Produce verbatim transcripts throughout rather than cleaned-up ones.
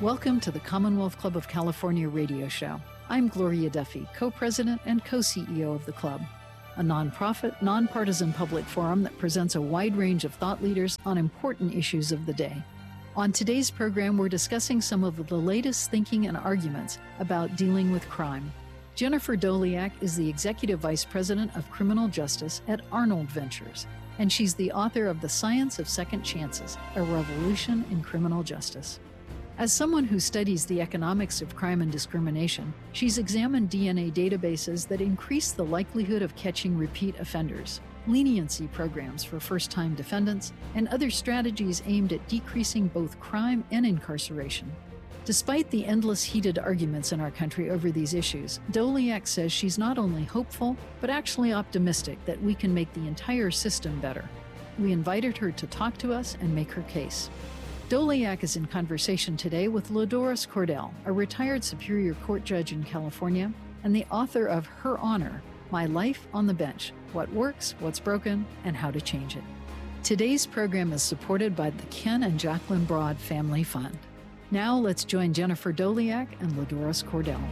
Welcome to the Commonwealth Club of California radio show. I'm Gloria Duffy, co-president and co-C E O of the club, a nonprofit, nonpartisan public forum that presents a wide range of thought leaders on important issues of the day. On today's program, we're discussing some of the latest thinking and arguments about dealing with crime. Jennifer Doleac is the Executive Vice President of Criminal Justice at Arnold Ventures, and she's the author of The Science of Second Chances, A Revolution in Criminal Justice. As someone who studies the economics of crime and discrimination, she's examined D N A databases that increase the likelihood of catching repeat offenders, leniency programs for first-time defendants, and other strategies aimed at decreasing both crime and incarceration. Despite the endless heated arguments in our country over these issues, Doleac says she's not only hopeful, but actually optimistic that we can make the entire system better. We invited her to talk to us and make her case. Doleac is in conversation today with Lodoris Cordell, a retired Superior Court judge in California and the author of Her Honor, My Life on the Bench, What Works, What's Broken, and How to Change It. Today's program is supported by the Ken and Jacqueline Broad Family Fund. Now let's join Jennifer Doleac and Lodoris Cordell.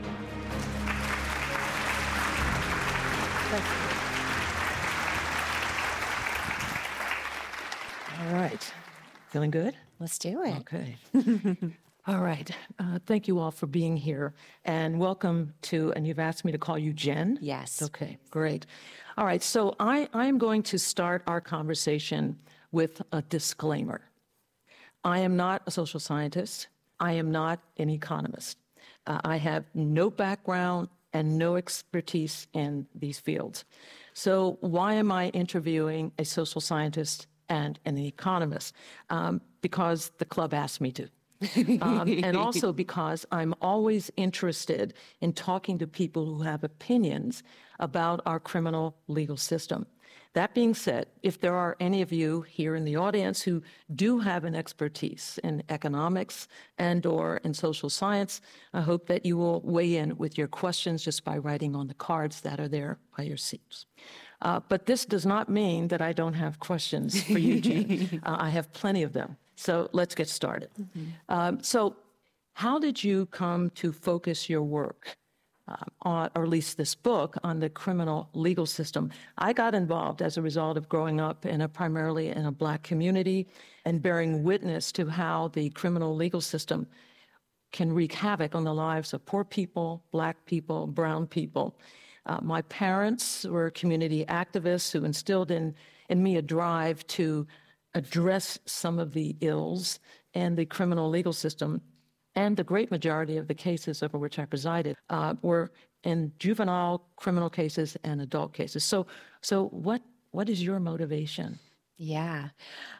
All right. Feeling good? Let's do it. Okay. All right. Uh, thank you all for being here. And welcome to, and you've asked me to call you Jen? Yes. Okay, great. All right. So I, I'm going to start our conversation with a disclaimer. I am not a social scientist. I am not an economist. Uh, I have no background and no expertise in these fields. So why am I interviewing a social scientist and an economist? Um, because the club asked me to. um, and also because I'm always interested in talking to people who have opinions about our criminal legal system. That being said, if there are any of you here in the audience who do have an expertise in economics and or in social science, I hope that you will weigh in with your questions just by writing on the cards that are there by your seats. Uh, but this does not mean that I don't have questions for you, Jen. uh, I have plenty of them. So let's get started. Mm-hmm. Um, so how did you come to focus your work uh, on, or at least this book, on the criminal legal system? I got involved as a result of growing up in a primarily in a Black community and bearing witness to how the criminal legal system can wreak havoc on the lives of poor people, Black people, brown people. Uh, my parents were community activists who instilled in, in me a drive to address some of the ills in the criminal legal system. And the great majority of the cases over which I presided uh, were in juvenile criminal cases and adult cases. So, so what what is your motivation? Yeah,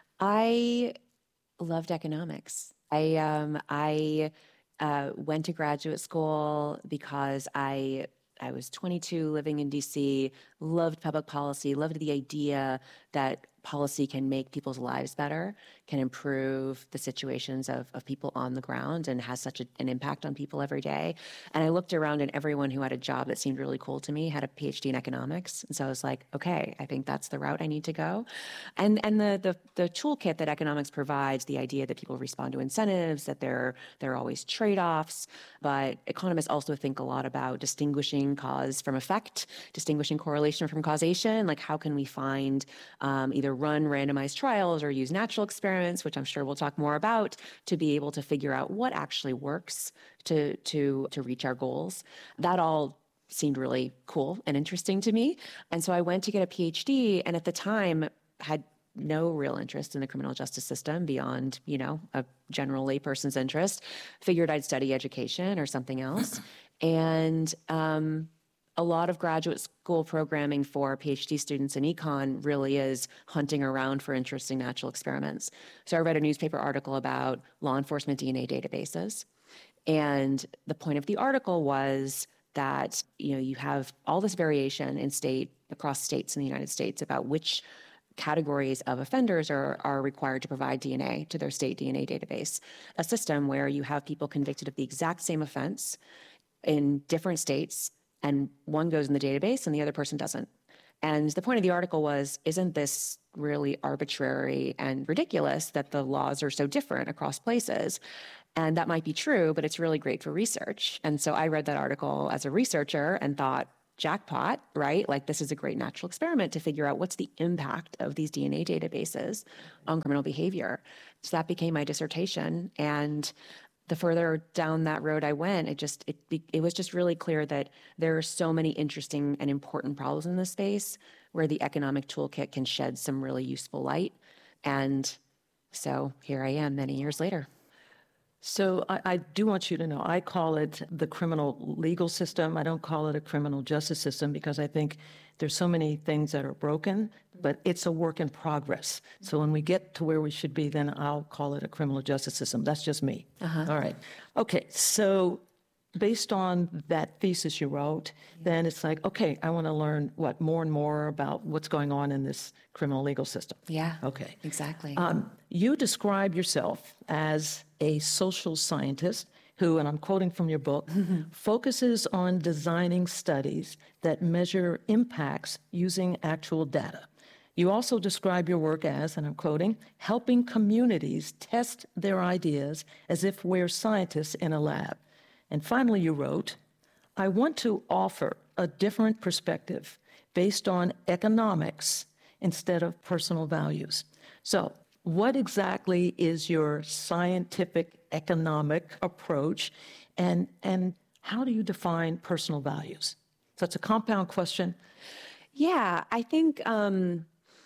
I loved economics. I um, I uh, went to graduate school because I. I was twenty-two, living in D C, loved public policy, loved the idea that policy can make people's lives better, can improve the situations of, of people on the ground, and has such a, an impact on people every day. And I looked around, and everyone who had a job that seemed really cool to me had a P H D in economics. And so I was like, okay, I think that's the route I need to go. And and the the, the toolkit that economics provides, the idea that people respond to incentives, that there, there are always trade-offs, but economists also think a lot about distinguishing cause from effect, distinguishing correlation from causation. Like, how can we find um, either run randomized trials or use natural experiments, which I'm sure we'll talk more about, to be able to figure out what actually works to to to reach our goals. That all seemed really cool and interesting to me. And so I went to get a P H D, and at the time had no real interest in the criminal justice system beyond, you know, a general layperson's interest. Figured I'd study education or something else. And um a lot of graduate school programming for PhD students in econ really is hunting around for interesting natural experiments. So I read a newspaper article about law enforcement D N A databases. And the point of the article was that, you know, you have all this variation in state, across states in the United States about which categories of offenders are, are required to provide D N A to their state D N A database. A system where you have people convicted of the exact same offense in different states, and one goes in the database and the other person doesn't. And the point of the article was, isn't this really arbitrary and ridiculous that the laws are so different across places? And that might be true, but it's really great for research. And so I read that article as a researcher and thought, jackpot, right? Like, this is a great natural experiment to figure out what's the impact of these D N A databases on criminal behavior. So that became my dissertation. And the further down that road I went, it just it it was just really clear that there are so many interesting and important problems in this space where the economic toolkit can shed some really useful light. And so here I am many years later. So I, I do want you to know, I call it the criminal legal system. I don't call it a criminal justice system because I think there's so many things that are broken, but it's a work in progress. So when we get to where we should be, then I'll call it a criminal justice system. That's just me. Uh-huh. All right. Okay. So based on that thesis you wrote, then it's like, okay, I want to learn what more and more about what's going on in this criminal legal system. Yeah. Okay. Exactly. Um, you describe yourself as a social scientist who, and I'm quoting from your book, focuses on designing studies that measure impacts using actual data. You also describe your work as, and I'm quoting, helping communities test their ideas as if we're scientists in a lab. And finally, you wrote, I want to offer a different perspective based on economics instead of personal values. So what exactly is your scientific economic approach, and, and how do you define personal values? So it's a compound question. Yeah, I think, um,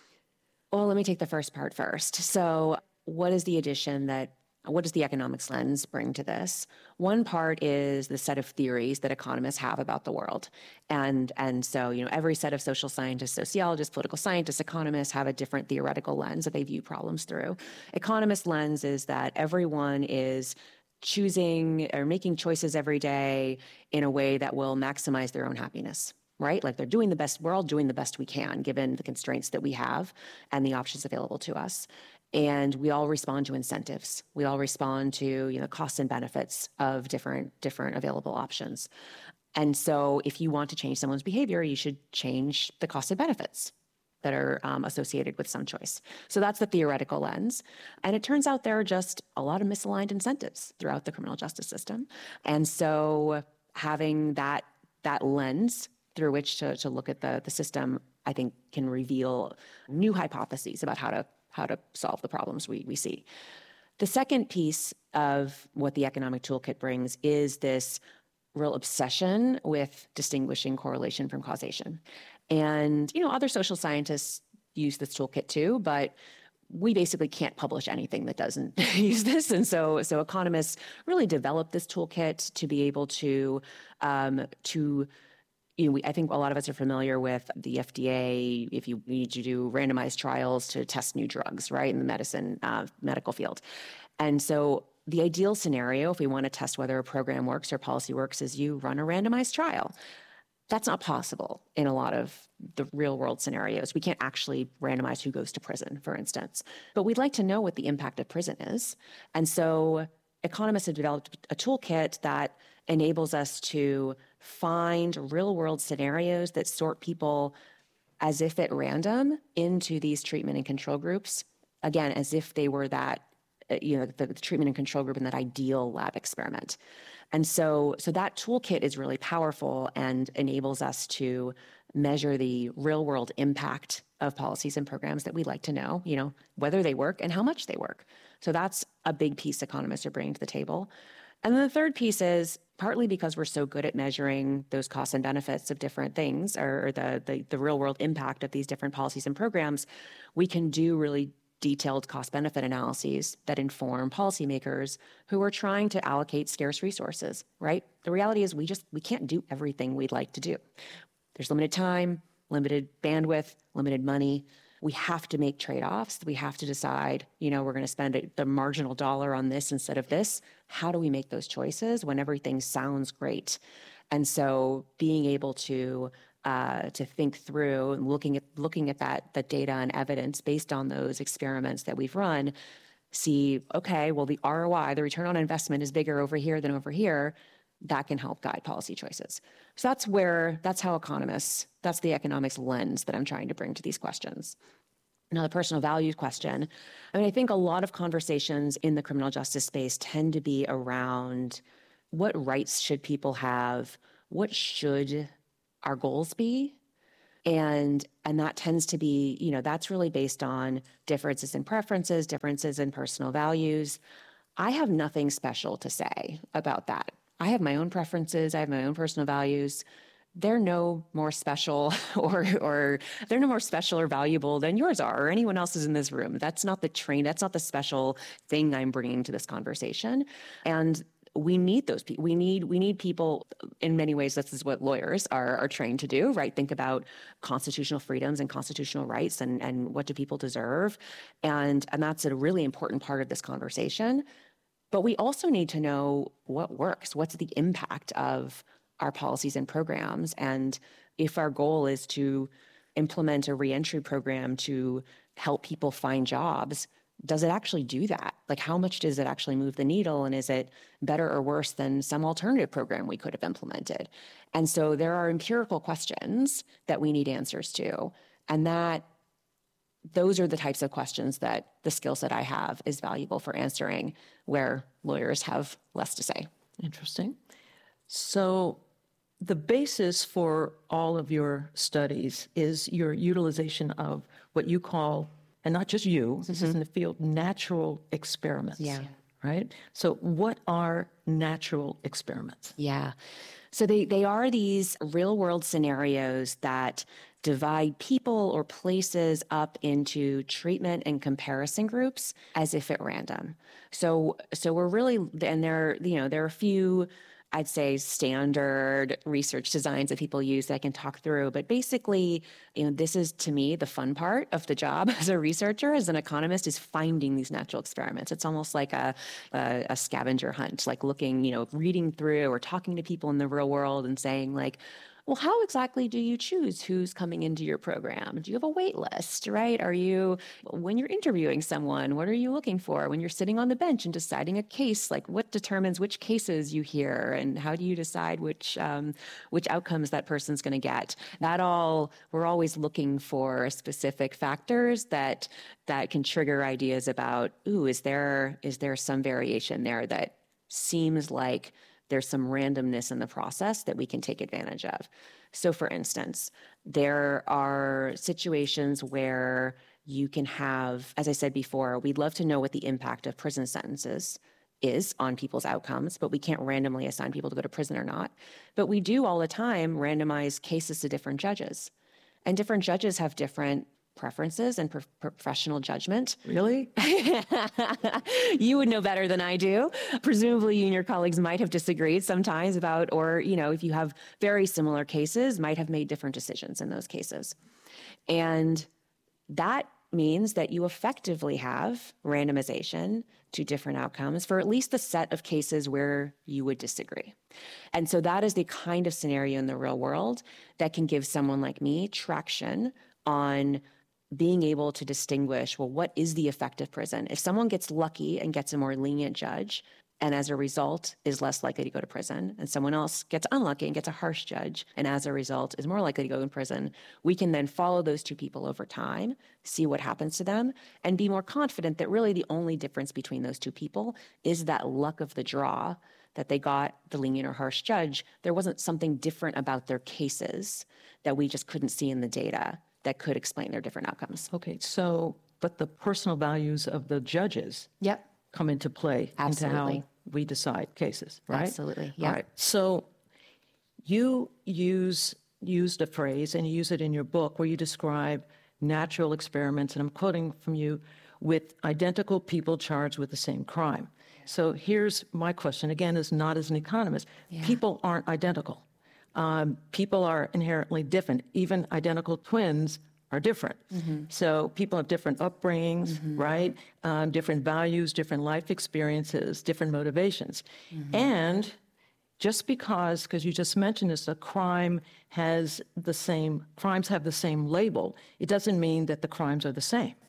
well, let me take the first part first. So what is the addition that What does the economics lens bring to this? One part is the set of theories that economists have about the world. And, and so, you know, every set of social scientists, sociologists, political scientists, economists have a different theoretical lens that they view problems through. Economist lens is that everyone is choosing or making choices every day in a way that will maximize their own happiness, right? Like, they're doing the best, we're all doing the best we can given the constraints that we have and the options available to us. And we all respond to incentives. We all respond to, you know, costs and benefits of different, different available options. And so if you want to change someone's behavior, you should change the costs and benefits that are um, associated with some choice. So that's the theoretical lens. And it turns out there are just a lot of misaligned incentives throughout the criminal justice system. And so having that, that lens through which to, to look at the, the system, I think, can reveal new hypotheses about how to how to solve the problems we, we see. The second piece of what the economic toolkit brings is this real obsession with distinguishing correlation from causation. And, you know, other social scientists use this toolkit too, but we basically can't publish anything that doesn't use this. And so, so economists really developed this toolkit to be able to, um, to You know, we, I think a lot of us are familiar with the F D A. If you need to do randomized trials to test new drugs, right, in the medicine, uh, medical field. And so the ideal scenario, if we want to test whether a program works or policy works, is you run a randomized trial. That's not possible in a lot of the real world scenarios. We can't actually randomize who goes to prison, for instance. But we'd like to know what the impact of prison is. And so economists have developed a toolkit that enables us to find real-world scenarios that sort people as if at random into these treatment and control groups, again, as if they were that, you know, the, the treatment and control group in that ideal lab experiment. And so, so that toolkit is really powerful and enables us to measure the real-world impact of policies and programs that we'd like to know, you know, whether they work and how much they work. So that's a big piece economists are bringing to the table. And then the third piece is, partly because we're so good at measuring those costs and benefits of different things, or, or the, the, the real world impact of these different policies and programs, we can do really detailed cost-benefit analyses that inform policymakers who are trying to allocate scarce resources, right? The reality is we just, we can't do everything we'd like to do. There's limited time, limited bandwidth, limited money. We have to make trade-offs. We have to decide, you know, we're going to spend a, the marginal dollar on this instead of this. How do we make those choices when everything sounds great? And so being able to uh, to think through and looking at looking at that the data and evidence based on those experiments that we've run, see, okay, well, the R O I, the return on investment, is bigger over here than over here. that can help guide policy choices. So that's where, that's how economists, that's the economics lens that I'm trying to bring to these questions. Now, the personal values question, I mean, I think a lot of conversations in the criminal justice space tend to be around what rights should people have, what should our goals be? And and that tends to be, you know, that's really based on differences in preferences, differences in personal values. I have nothing special to say about that. I have my own preferences. I have my own personal values. They're no more special or or they're no more special or valuable than yours are or anyone else's in this room. That's not the train. That's not the special thing I'm bringing to this conversation. And we need those people. We need we need people. In many ways, this is what lawyers are are trained to do, right? Think about constitutional freedoms and constitutional rights, and and what do people deserve, and and that's a really important part of this conversation. But we also need to know what works. What's the impact of our policies and programs? And if our goal is to implement a reentry program to help people find jobs, does it actually do that? Like, how much does it actually move the needle? And is it better or worse than some alternative program we could have implemented? And so there are empirical questions that we need answers to. And that those are the types of questions that the skill set I have is valuable for answering, where lawyers have less to say. Interesting. So the basis for all of your studies is your utilization of what you call, and not just you, this is in the field, natural experiments. Yeah. Right? So what are natural experiments? Yeah. So they, they are these real world scenarios that divide people or places up into treatment and comparison groups as if at random. So so we're really, and there, you know, there are a few, I'd say, standard research designs that people use that I can talk through. But basically, you know, this is, to me, the fun part of the job as a researcher, as an economist, is finding these natural experiments. It's almost like a, a, a scavenger hunt, like looking, you know, reading through or talking to people in the real world and saying, like, well, how exactly do you choose who's coming into your program? Do you have a wait list, right? Are you, when you're interviewing someone, what are you looking for? When you're sitting on the bench and deciding a case, like what determines which cases you hear, and how do you decide which um, which outcomes that person's going to get? That all, we're always looking for specific factors that that can trigger ideas about, ooh, is there is there some variation there that seems like there's some randomness in the process that we can take advantage of. So for instance, there are situations where you can have, as I said before, we'd love to know what the impact of prison sentences is on people's outcomes, but we can't randomly assign people to go to prison or not. But we do all the time randomize cases to different judges. And different judges have different preferences and pro- professional judgment. Really? You would know better than I do. Presumably you and your colleagues might have disagreed sometimes about, or, you know, if you have very similar cases, might have made different decisions in those cases. And that means that you effectively have randomization to different outcomes for at least the set of cases where you would disagree. And so that is the kind of scenario in the real world that can give someone like me traction on being able to distinguish, well, what is the effect of prison? If someone gets lucky and gets a more lenient judge, and as a result is less likely to go to prison, and someone else gets unlucky and gets a harsh judge, and as a result is more likely to go in prison, we can then follow those two people over time, see what happens to them, and be more confident that really the only difference between those two people is that luck of the draw, that they got the lenient or harsh judge. There wasn't something different about their cases that we just couldn't see in the data that could explain their different outcomes. Okay, so, but the personal values of the judges Yep. come into play Absolutely. into how we decide cases, right? Absolutely, yeah. All right, so you use used a phrase, and you use it in your book, where you describe natural experiments, and I'm quoting from you, with identical people charged with the same crime. So here's my question, again, is not as an economist. Yeah. People aren't identical. Um, people are inherently different. Even identical twins are different. Mm-hmm. So people have different upbringings, mm-hmm. right? Um, different values, different life experiences, different motivations. Mm-hmm. And just because, because you just mentioned this, a crime has the same, crimes have the same label, it doesn't mean that the crimes are the same. Yeah.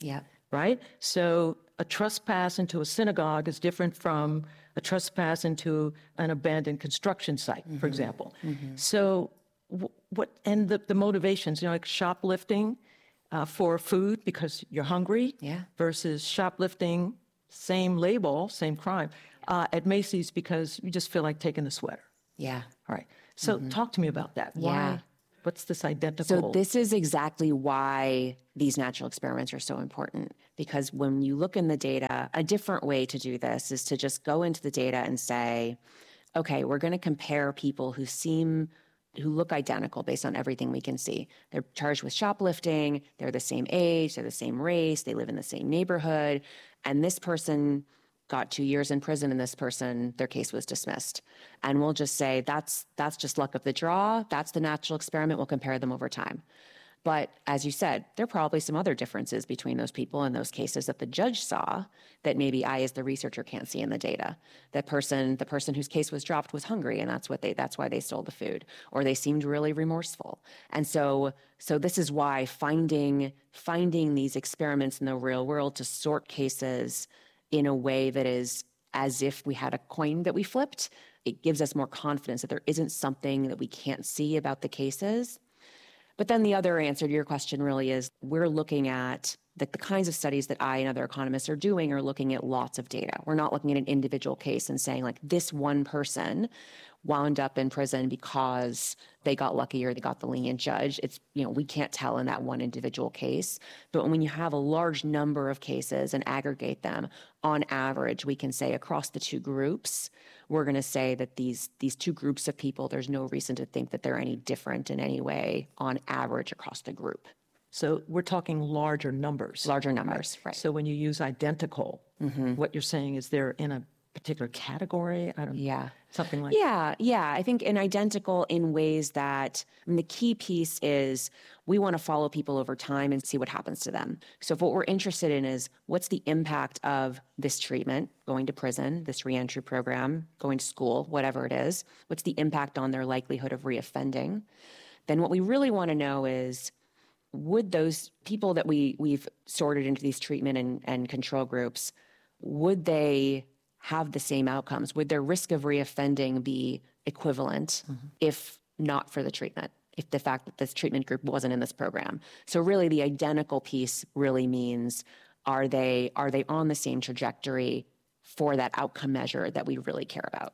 right? So a trespass into a synagogue is different from a trespass into an abandoned construction site, mm-hmm. for example. Mm-hmm. So w- what, and the, the motivations, you know, like shoplifting uh, for food because you're hungry yeah. versus shoplifting, same label, same crime, uh, at Macy's because you just feel like taking the sweater. Yeah. All right. So mm-hmm. talk to me about that. Why? Yeah. What's this identical? So this is exactly why these natural experiments are so important, because when you look in the data, a different way to do this is to just go into the data and say, okay, we're going to compare people who seem, who look identical based on everything we can see. They're charged with shoplifting, they're the same age, they're the same race, they live in the same neighborhood, and this person got two years in prison and this person, their case was dismissed. And we'll just say, that's that's just luck of the draw. That's the natural experiment. We'll compare them over time. But as you said, there are probably some other differences between those people and those cases that the judge saw that maybe I, as the researcher, can't see in the data. That person, the person whose case was dropped was hungry, and that's what they that's why they stole the food, or they seemed really remorseful. And so so this is why finding finding these experiments in the real world to sort cases in a way that is as if we had a coin that we flipped, it gives us more confidence that there isn't something that we can't see about the cases. But then the other answer to your question really is we're looking at the, the kinds of studies that I and other economists are doing are looking at lots of data. We're not looking at an individual case and saying like this one person wound up in prison because they got lucky or they got the lenient judge. It's, you know, we can't tell in that one individual case. But when you have a large number of cases and aggregate them, on average, we can say across the two groups, we're going to say that these these two groups of people, there's no reason to think that they're any different in any way on average across the group. So we're talking larger numbers. Larger numbers, right. right. So when you use identical, mm-hmm. what you're saying is they're in a particular category? I don't know. Yeah. Something like Yeah, yeah. I think in identical in ways that, I mean, the key piece is we want to follow people over time and see what happens to them. So if what we're interested in is what's the impact of this treatment, going to prison, this reentry program, going to school, whatever it is, what's the impact on their likelihood of reoffending? Then what we really want to know is, would those people that we, we've sorted into these treatment and, and control groups, would they have the same outcomes? Would their risk of reoffending be equivalent mm-hmm. if not for the treatment, if the fact that this treatment group wasn't in this program? So really the identical piece really means, are they are they on the same trajectory for that outcome measure that we really care about?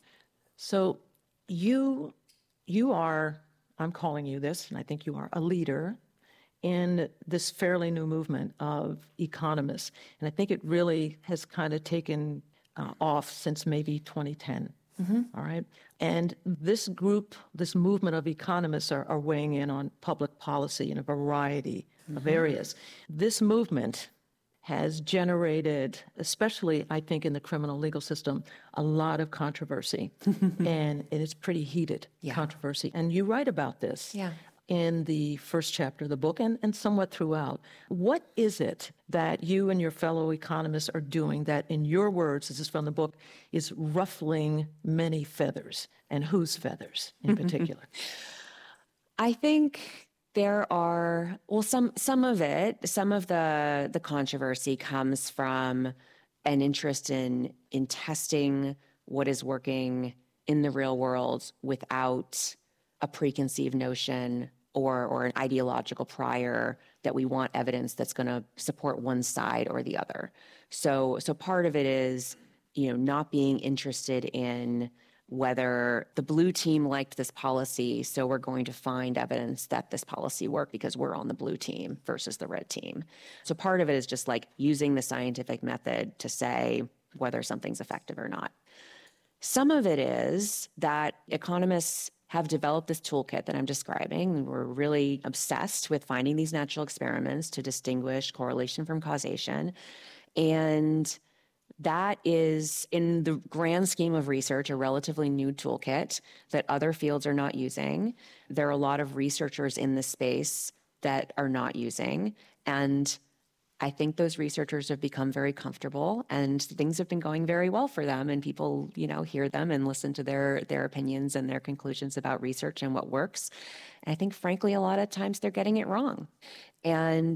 So you you are, I'm calling you this, and I think you are a leader in this fairly new movement of economists. And I think it really has kind of taken Uh, off since maybe twenty ten. Mm-hmm. All right. And this group, this movement of economists are, are weighing in on public policy in a variety mm-hmm. of areas. This movement has generated, especially I think in the criminal legal system, a lot of controversy. and, and it's pretty heated yeah. controversy. And you write about this. Yeah. in the first chapter of the book and, and somewhat throughout. What is it that you and your fellow economists are doing that, in your words, this is from the book, is ruffling many feathers, and whose feathers in particular? I think there are, well, some some of it, some of the the controversy comes from an interest in in testing what is working in the real world without a preconceived notion or or an ideological prior that we want evidence that's going to support one side or the other. So so part of it is, you know, not being interested in whether the blue team liked this policy, so we're going to find evidence that this policy worked because we're on the blue team versus the red team. So part of it is just like using the scientific method to say whether something's effective or not. Some of it is that economists have developed this toolkit that I'm describing. We're really obsessed with finding these natural experiments to distinguish correlation from causation. And that is, in the grand scheme of research, a relatively new toolkit that other fields are not using. There are a lot of researchers in this space that are not using. And I think those researchers have become very comfortable, and things have been going very well for them, and people, you know, hear them and listen to their their opinions and their conclusions about research and what works. And I think, frankly, a lot of times they're getting it wrong. And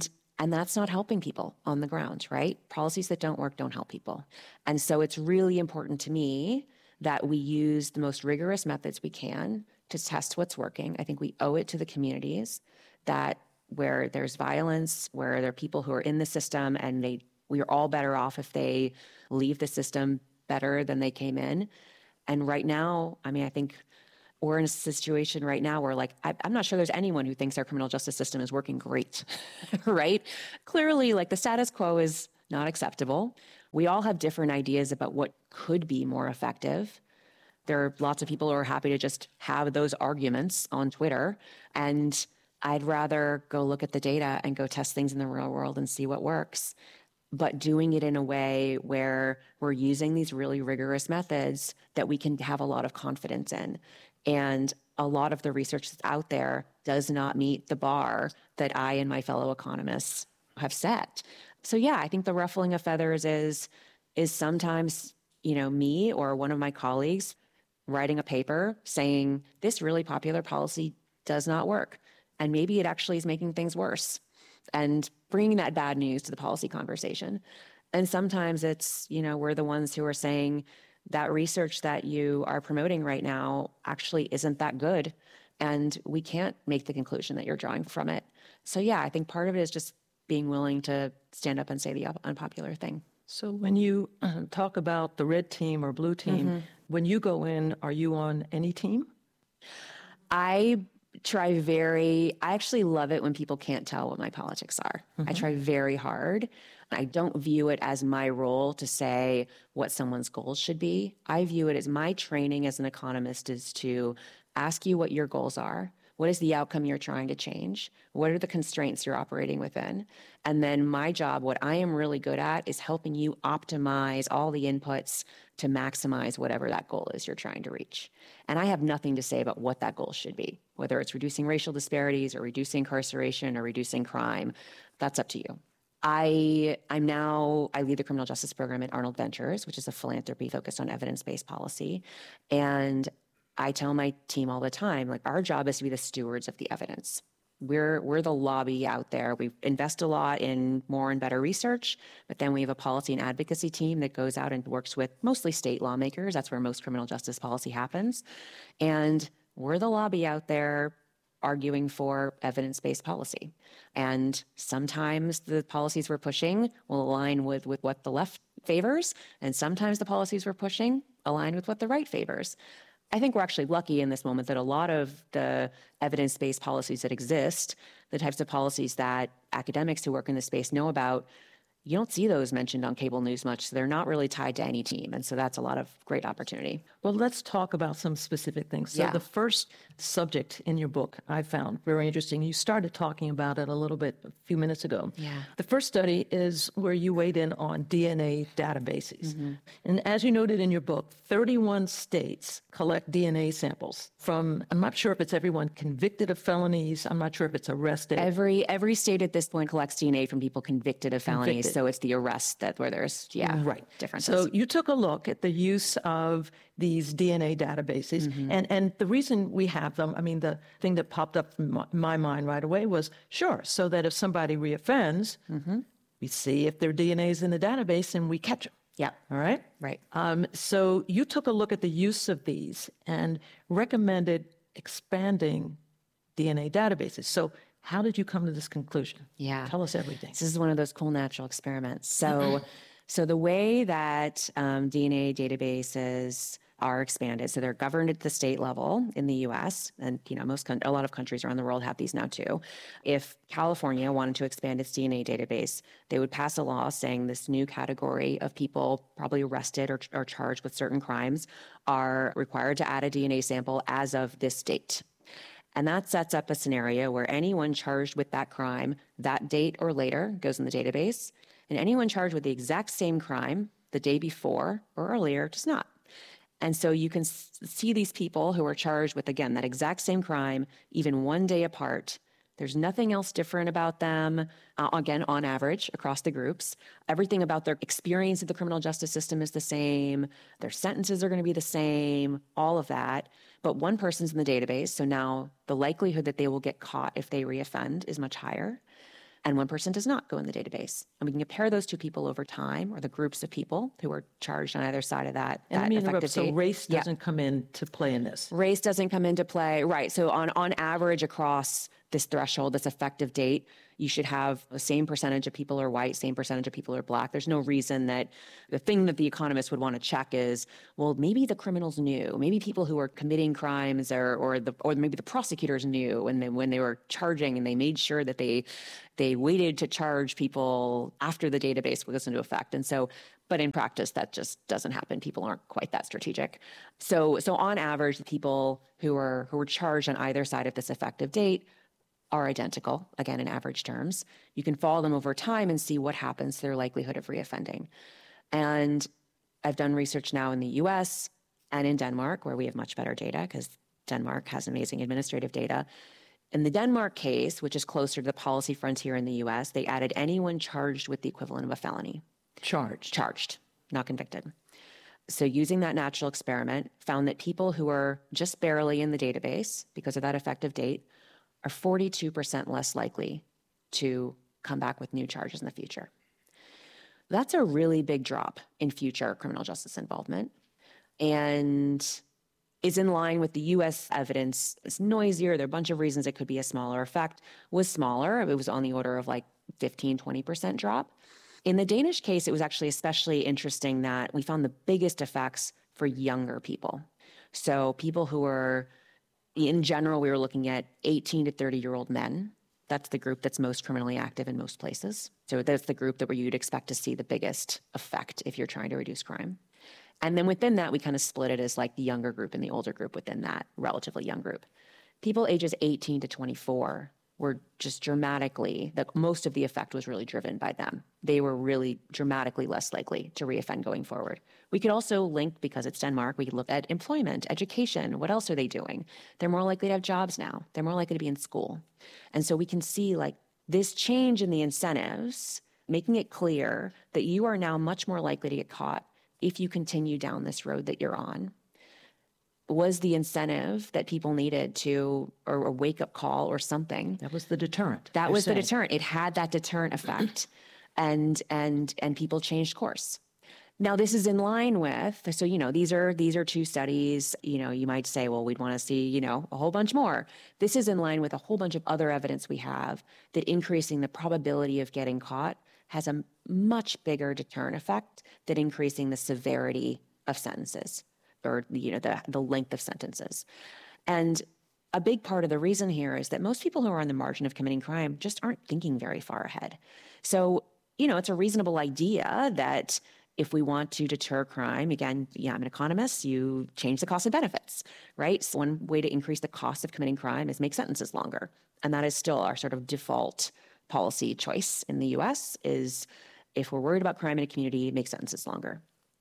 And that's not helping people on the ground, right? Policies that don't work don't help people. And so it's really important to me that we use the most rigorous methods we can to test what's working. I think we owe it to the communities that where there's violence, where there are people who are in the system and they we are all better off if they leave the system better than they came in. And right now, I mean, I think we're in a situation right now where, like, I, I'm not sure there's anyone who thinks our criminal justice system is working great, right? Clearly, like, the status quo is not acceptable. We all have different ideas about what could be more effective. There are lots of people who are happy to just have those arguments on Twitter. And I'd rather go look at the data and go test things in the real world and see what works. But doing it in a way where we're using these really rigorous methods that we can have a lot of confidence in. And a lot of the research that's out there does not meet the bar that I and my fellow economists have set. So yeah, I think the ruffling of feathers is, is sometimes, you know, me or one of my colleagues writing a paper saying this really popular policy does not work. And maybe it actually is making things worse, and bringing that bad news to the policy conversation. And sometimes it's, you know, we're the ones who are saying that research that you are promoting right now actually isn't that good, and we can't make the conclusion that you're drawing from it. So yeah, I think part of it is just being willing to stand up and say the unpopular thing. So when you uh, talk about the red team or blue team, mm-hmm. when you go in, are you on any team? I try very, I actually love it when people can't tell what my politics are. Mm-hmm. I try very hard. I don't view it as my role to say what someone's goals should be. I view it as my training as an economist is to ask you what your goals are. What is the outcome you're trying to change? What are the constraints you're operating within? And then my job, what I am really good at, is helping you optimize all the inputs to maximize whatever that goal is you're trying to reach. And I have nothing to say about what that goal should be, whether it's reducing racial disparities or reducing incarceration or reducing crime. That's up to you. I, I'm now, I lead the criminal justice program at Arnold Ventures, which is a philanthropy focused on evidence-based policy. And I tell my team all the time, like, our job is to be the stewards of the evidence. We're we're the lobby out there. We invest a lot in more and better research, but then we have a policy and advocacy team that goes out and works with mostly state lawmakers. That's where most criminal justice policy happens. And we're the lobby out there arguing for evidence-based policy. And sometimes the policies we're pushing will align with, with what the left favors, and sometimes the policies we're pushing align with what the right favors. I think we're actually lucky in this moment that a lot of the evidence-based policies that exist, the types of policies that academics who work in the space know about, you don't see those mentioned on cable news much. So they're not really tied to any team. And so that's a lot of great opportunity. Well, let's talk about some specific things. So Yeah. the first subject in your book I found very interesting. You started talking about it a little bit a few minutes ago. Yeah. The first study is where you weighed in on D N A databases. And as you noted in your book, thirty-one states collect D N A samples from, I'm not sure if it's everyone convicted of felonies. I'm not sure if it's arrested. Every every state at this point collects D N A from people convicted of felonies. Convicted. So it's the arrest that where there's, yeah, Right. differences. So you took a look at the use of these D N A databases. And, and the reason we have them, I mean, the thing that popped up in my, my mind right away was, sure, so that if somebody reoffends, we see if their D N A is in the database and we catch them. Yeah. All right? Right. Um, so you took a look at the use of these and recommended expanding D N A databases. So how did you come to this conclusion? Yeah. Tell us everything. This is one of those cool natural experiments. So, so the way that um, D N A databases are expanded, so they're governed at the state level in the U S, and you know most a lot of countries around the world have these now too. If California wanted to expand its D N A database, they would pass a law saying this new category of people probably arrested or, or charged with certain crimes are required to add a D N A sample as of this date. And that sets up a scenario where anyone charged with that crime that date or later goes in the database, and anyone charged with the exact same crime the day before or earlier does not. And so you can s- see these people who are charged with, again, that exact same crime, even one day apart. There's nothing else different about them, uh, again, on average, across the groups. Everything about their experience of the criminal justice system is the same. Their sentences are going to be the same, all of that. But one person's in the database, so now the likelihood that they will get caught if they reoffend is much higher. and one person does not go in the database. And we can compare those two people over time, or the groups of people who are charged on either side of that, And that let me effective interrupt. So date. race Yeah. doesn't come into play in this. Race doesn't come into play. Right. So on, on average across this threshold, this effective date, you should have the same percentage of people are white, same percentage of people are black. There's no reason that the thing that the economists would want to check is, well, maybe the criminals knew, maybe people who are committing crimes or or the or maybe the prosecutors knew when they when they were charging, and they made sure that they they waited to charge people after the database goes into effect. And so, but in practice, that just doesn't happen. People aren't quite that strategic. So so on average, the people who are who were charged on either side of this effective date are identical, again, in average terms. You can follow them over time and see what happens to their likelihood of reoffending. And I've done research now in the U S and in Denmark, where we have much better data because Denmark has amazing administrative data. In the Denmark case, which is closer to the policy frontier in the U S, they added anyone charged with the equivalent of a felony. Charged. Charged, not convicted. So using that natural experiment, found that people who are just barely in the database because of that effective date are forty-two percent less likely to come back with new charges in the future. That's a really big drop in future criminal justice involvement, and is in line with the U S evidence. It's noisier. There are a bunch of reasons it could be a smaller effect. Was smaller. It was on the order of like fifteen, twenty percent drop. In the Danish case, it was actually especially interesting that we found the biggest effects for younger people. So people who were, in general, we were looking at eighteen to thirty-year-old men. That's the group that's most criminally active in most places. So that's the group that where you'd expect to see the biggest effect if you're trying to reduce crime. And then within that, we kind of split it as like the younger group and the older group within that relatively young group. People ages eighteen to twenty-four were just dramatically, that most of the effect was really driven by them. They were really dramatically less likely to reoffend going forward. We could also link, because it's Denmark, we could look at employment, education. What else are they doing? They're more likely to have jobs now. They're more likely to be in school. And so we can see like this change in the incentives, making it clear that you are now much more likely to get caught if you continue down this road that you're on, was the incentive that people needed to, or a wake-up call or something. That was the deterrent. That they're was saying. the deterrent. It had that deterrent effect, and and and people changed course. Now, this is in line with, so, you know, these are these are two studies. You know, you might say, well, we'd want to see, you know, a whole bunch more. This is in line with a whole bunch of other evidence we have that increasing the probability of getting caught has a much bigger deterrent effect than increasing the severity of sentences, or, you know, the, the length of sentences. And a big part of the reason here is that most people who are on the margin of committing crime just aren't thinking very far ahead. So, you know, it's a reasonable idea that if we want to deter crime, again, yeah, I'm an economist, you change the cost of benefits, right? So one way to increase the cost of committing crime is make sentences longer. And that is still our sort of default policy choice in the U S, is if we're worried about crime in a community, make sentences longer.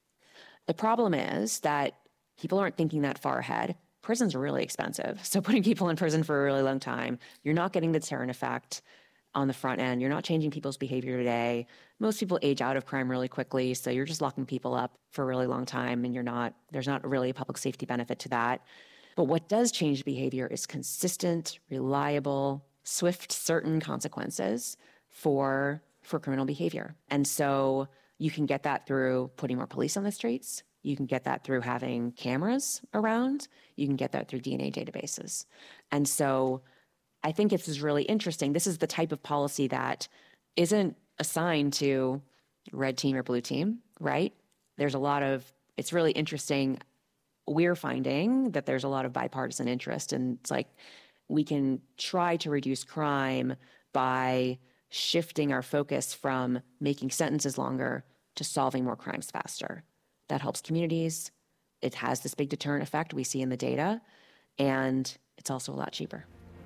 The problem is that people aren't thinking that far ahead. Prisons are really expensive. So putting people in prison for a really long time, you're not getting the deterrent effect on the front end. You're not changing people's behavior today. Most people age out of crime really quickly. So you're just locking people up for a really long time, and you're not, there's not really a public safety benefit to that. But what does change behavior is consistent, reliable, swift, certain consequences for, for criminal behavior. And so you can get that through putting more police on the streets. You can get that through having cameras around. You can get that through D N A databases. And so I think it's really interesting. This is the type of policy that isn't assigned to red team or blue team, right? There's a lot of, it's really interesting. We're finding that there's a lot of bipartisan interest, and it's like we can try to reduce crime by shifting our focus from making sentences longer to solving more crimes faster. That helps communities. It has this big deterrent effect we see in the data, and it's also a lot cheaper.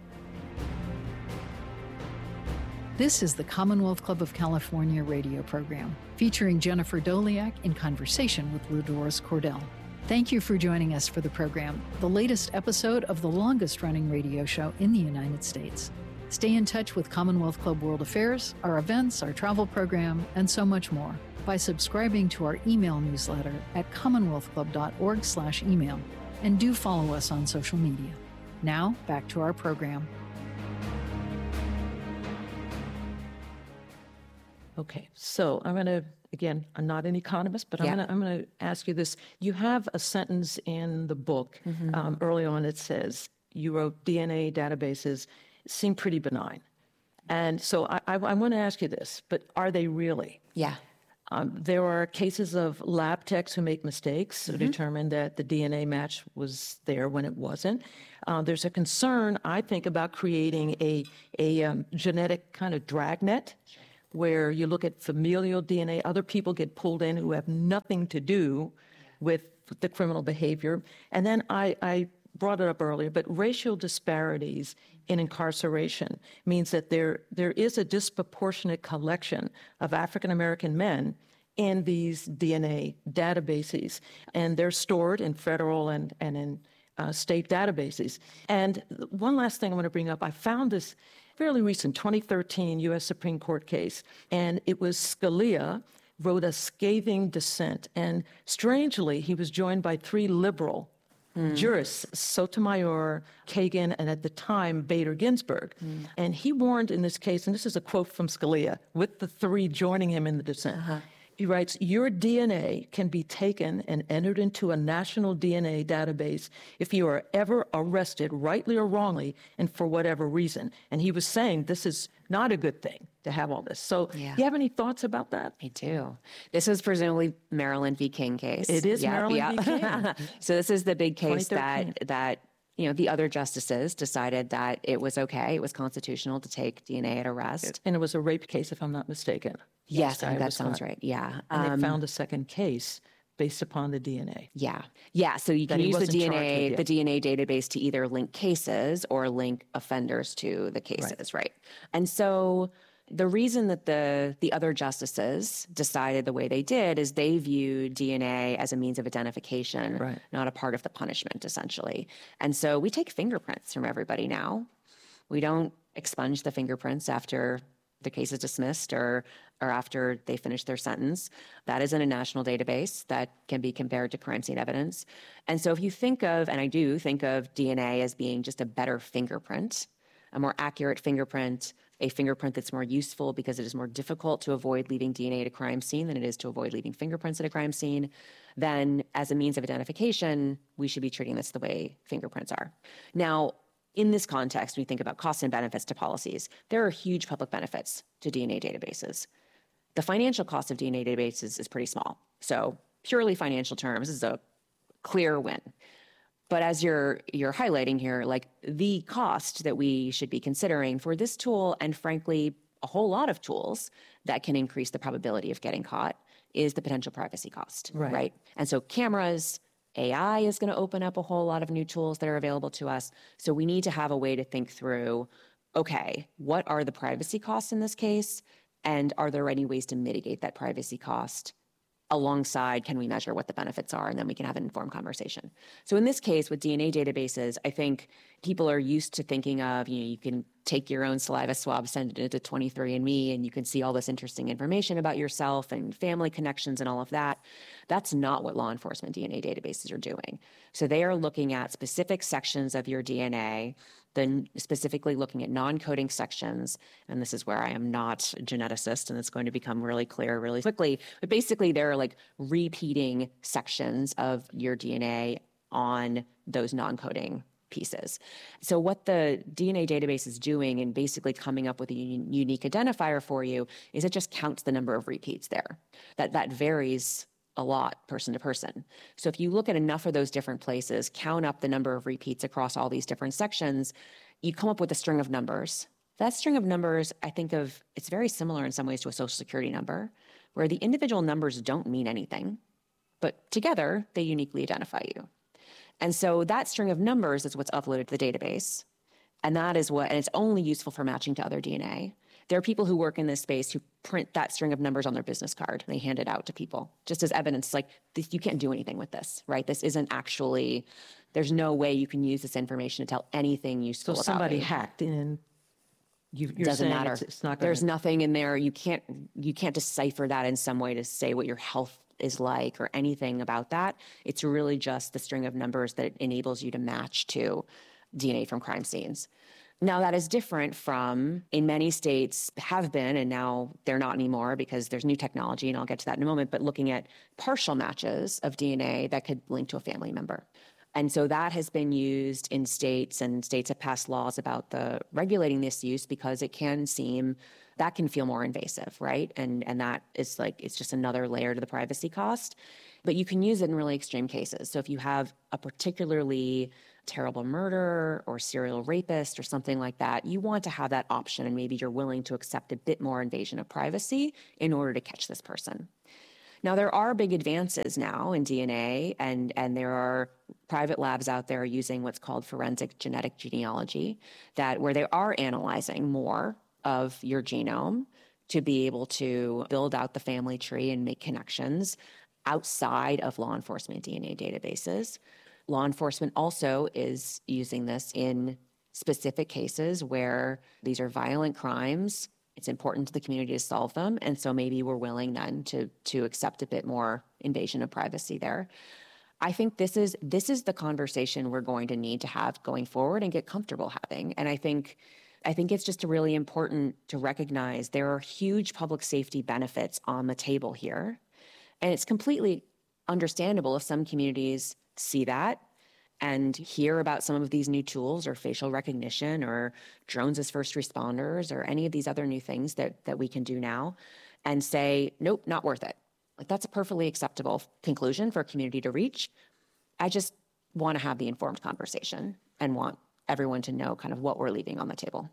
This is the Commonwealth Club of California radio program, featuring Jennifer Doliak in conversation with Lou Doris Cordell. Thank you for joining us for the program, the latest episode of the longest-running radio show in the United States. Stay in touch with Commonwealth Club World Affairs, our events, our travel program, and so much more by subscribing to our email newsletter at commonwealth club dot org slash email, and do follow us on social media. Now, back to our program. Okay, so I'm going to, again, I'm not an economist, but I'm Yeah. going to I'm going to ask you this. You have a sentence in the book um, early on that says you wrote D N A databases seem pretty benign. And so I, I, I want to ask you this, but are they really? Yeah. Um, there are cases of lab techs who make mistakes who determine that the D N A match was there when it wasn't. Uh, there's a concern, I think, about creating a, a um, genetic kind of dragnet where you look at familial D N A, other people get pulled in who have nothing to do with the criminal behavior. And then I, I brought it up earlier, but racial disparities in incarceration means that there there is a disproportionate collection of African American men in these D N A databases, and they're stored in federal and, and in uh, state databases. And one last thing I want to bring up, I found this fairly recent twenty thirteen U S Supreme Court case, and it was Scalia wrote a scathing dissent, and strangely, he was joined by three liberal jurists, Sotomayor, Kagan, and at the time, Bader Ginsburg. Mm. And he warned in this case, and this is a quote from Scalia, with the three joining him in the dissent. Uh-huh. He writes, your D N A can be taken and entered into a national D N A database if you are ever arrested, rightly or wrongly, and for whatever reason. And he was saying this is not a good thing to have all this. So Yeah. do you have any thoughts about that? I do. This is presumably Maryland v. King case. It is Maryland v. King. So this is the big case twenty thirteen. that that you know the other justices decided that it was okay, it was constitutional to take D N A at arrest. And it was a rape case, if I'm not mistaken. Yes, I I think that was sounds not. right. Yeah. And Um, they found a second case based upon the D N A. Yeah. Yeah. So you That can he use the wasn't D N charged A, with yet. the D N A database to either link cases or link offenders to the cases, right? And so the reason that the the other justices decided the way they did is they viewed D N A as a means of identification, Right. not a part of the punishment, essentially. And so we take fingerprints from everybody now. We don't expunge the fingerprints after the case is dismissed or or after they finish their sentence. That is in a national database that can be compared to crime scene evidence. And so if you think of, and I do think of D N A as being just a better fingerprint, a more accurate fingerprint, a fingerprint that's more useful because it is more difficult to avoid leaving D N A at a crime scene than it is to avoid leaving fingerprints at a crime scene, then as a means of identification, we should be treating this the way fingerprints are. Now, in this context, when we think about costs and benefits to policies, there are huge public benefits to D N A databases. The financial cost of D N A databases is pretty small. So purely financial terms, this is a clear win. But as you're you're highlighting here, like the cost that we should be considering for this tool, and frankly, a whole lot of tools that can increase the probability of getting caught, is the potential privacy cost, Right. right? And so cameras, A I is going to open up a whole lot of new tools that are available to us. So we need to have a way to think through, okay, what are the privacy costs in this case? And are there any ways to mitigate that privacy cost? Alongside, can we measure what the benefits are? And then we can have an informed conversation. So in this case, with D N A databases, I think people are used to thinking of, you know, you can take your own saliva swab, send it into twenty-three and me, and you can see all this interesting information about yourself and family connections and all of that. That's not what law enforcement D N A databases are doing. So they are looking at specific sections of your D N A, then specifically looking at non-coding sections. And this is where I am not a geneticist, and it's going to become really clear really quickly. But basically, there are like repeating sections of your D N A on those non-coding pieces. So what the D N A database is doing and basically coming up with a un- unique identifier for you is it just counts the number of repeats there. That that varies a lot person to person. So if you look at enough of those different places, count up the number of repeats across all these different sections, you come up with a string of numbers. That string of numbers, I think of, it's very similar in some ways to a social security number, where the individual numbers don't mean anything, but together they uniquely identify you. And so that string of numbers is what's uploaded to the database. And that is what, and it's only useful for matching to other D N A. There are people who work in this space who print that string of numbers on their business card and they hand it out to people just as evidence, like this, you can't do anything with this, right? This isn't actually, there's no way you can use this information to tell anything useful So about somebody you. hacked in. You, you're Doesn't saying matter. It's, it's not gonna, There's nothing in there. You can't you can't decipher that in some way to say what your health is like or anything about that. It's really just the string of numbers that enables you to match to D N A from crime scenes. Now, that is different from, in many states have been, and now they're not anymore because there's new technology, and I'll get to that in a moment, but looking at partial matches of D N A that could link to a family member. And so that has been used in states, and states have passed laws about the regulating this use because it can seem, that can feel more invasive, right? And and that is like, it's just another layer to the privacy cost. But you can use it in really extreme cases. So if you have a particularly terrible murder or serial rapist or something like that, you want to have that option, and maybe you're willing to accept a bit more invasion of privacy in order to catch this person. Now, there are big advances now in D N A, and, and there are private labs out there using what's called forensic genetic genealogy, that where they are analyzing more of your genome to be able to build out the family tree and make connections outside of law enforcement D N A databases. Law enforcement also is using this in specific cases where these are violent crimes. It's important to the community to solve them. And so maybe we're willing then to, to accept a bit more invasion of privacy there. I think this is this is the conversation we're going to need to have going forward and get comfortable having. And I think I think it's just really important to recognize there are huge public safety benefits on the table here. And it's completely understandable if some communities see that and hear about some of these new tools or facial recognition or drones as first responders or any of these other new things that, that we can do now and say, nope, not worth it. Like, that's a perfectly acceptable conclusion for a community to reach. I just want to have the informed conversation and want everyone to know kind of what we're leaving on the table.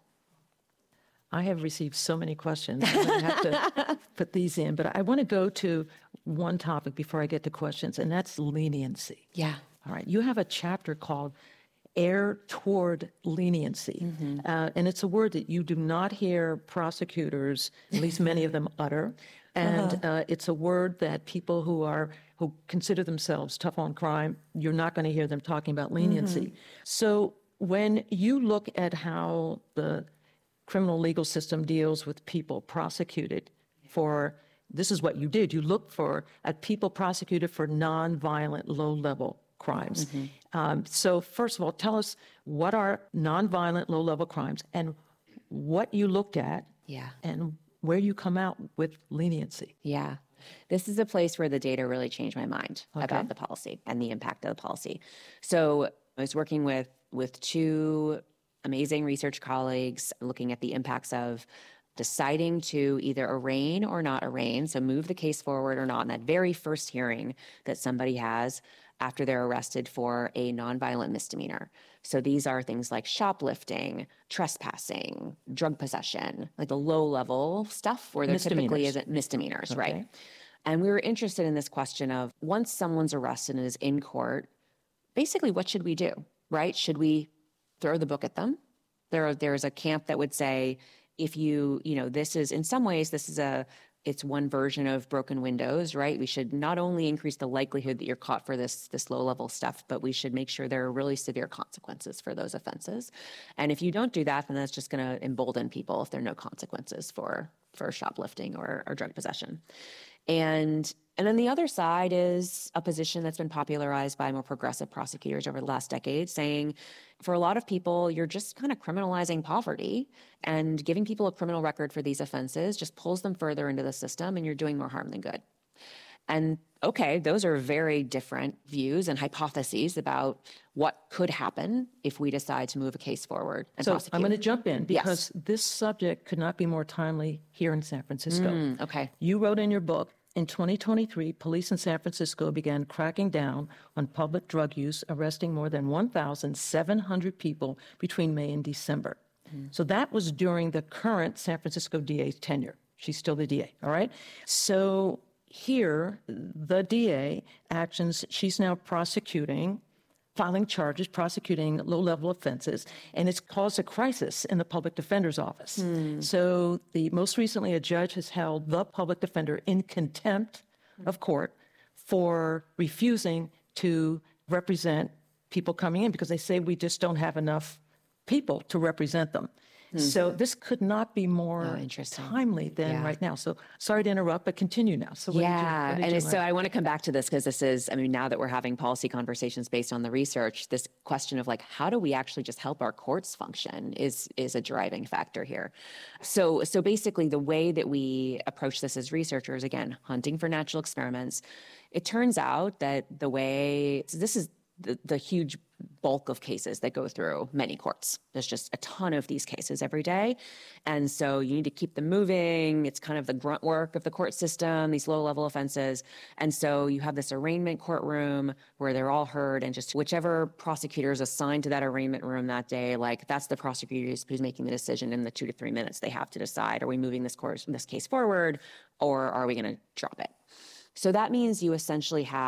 I have received so many questions. I'm going to have to put these in, but I want to go to one topic before I get to questions, and that's leniency. Yeah. All right. You have a chapter called Err Toward Leniency, mm-hmm. uh, and it's a word that you do not hear prosecutors, at least many of them, utter. And uh-huh. uh, it's a word that people who are who consider themselves tough on crime, you're not going to hear them talking about leniency. Mm-hmm. So when you look at how the criminal legal system deals with people prosecuted for, this is what you did, you look for at people prosecuted for nonviolent, low-level crimes. Mm-hmm. Um, so first of all, tell us what are nonviolent, low-level crimes and what you looked at yeah. and where you come out with leniency. Yeah. This is a place where the data really changed my mind okay. about the policy and the impact of the policy. So I was working with, with two amazing research colleagues looking at the impacts of deciding to either arraign or not arraign, so move the case forward or not in that very first hearing that somebody has after they're arrested for a nonviolent misdemeanor. So these are things like shoplifting, trespassing, drug possession, like the low-level stuff where there typically isn't misdemeanors, okay. right? And we were interested in this question of, once someone's arrested and is in court, basically what should we do, right? Should we throw the book at them? There, there's a camp that would say, if you, you know, this is, in some ways, this is a, it's one version of broken windows, right? We should not only increase the likelihood that you're caught for this, this low-level stuff, but we should make sure there are really severe consequences for those offenses. And if you don't do that, then that's just going to embolden people if there are no consequences for, for shoplifting or, or drug possession. And And then the other side is a position that's been popularized by more progressive prosecutors over the last decade, saying for a lot of people, you're just kind of criminalizing poverty, and giving people a criminal record for these offenses just pulls them further into the system, and you're doing more harm than good. And okay, those are very different views and hypotheses about what could happen if we decide to move a case forward and so prosecute. I'm going to jump in because yes. this subject could not be more timely here in San Francisco. Mm, okay. You wrote in your book, in twenty twenty-three, police in San Francisco began cracking down on public drug use, arresting more than one thousand seven hundred people between May and December. Mm. So that was during the current San Francisco D A's tenure. She's still the D A, all right? So here, the D A actions, she's now prosecuting, filing charges, prosecuting low-level offenses, and it's caused a crisis in the public defender's office. Mm. So the most recently, a judge has held the public defender in contempt of court for refusing to represent people coming in because they say we just don't have enough people to represent them. So this could not be more Oh, interesting. timely than Yeah. right now. So sorry to interrupt, but continue now. So what did you, Yeah, what did and you it's- so learn? I want to come back to this because this is, I mean, now that we're having policy conversations based on the research, this question of like, how do we actually just help our courts function is is a driving factor here. So, so basically, the way that we approach this as researchers, again, hunting for natural experiments, it turns out that the way so this is the, the huge bulk of cases that go through many courts. There's just a ton of these cases every day. And so you need to keep them moving. It's kind of the grunt work of the court system, these low-level offenses. And so you have this arraignment courtroom where they're all heard, and just whichever prosecutor is assigned to that arraignment room that day, like that's the prosecutor who's, who's making the decision in the two to three minutes they have to decide, are we moving this course, this case forward, or are we going to drop it? So that means you essentially have